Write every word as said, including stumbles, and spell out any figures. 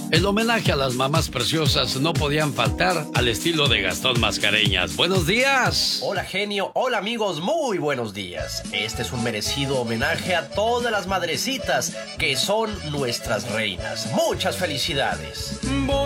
El homenaje a las mamás preciosas no podían faltar al estilo de Gastón Mascareñas. ¡Buenos días! Hola, genio. Hola, amigos. Muy buenos días. Este es un merecido homenaje a todas las madrecitas que son nuestras reinas. Muchas felicidades.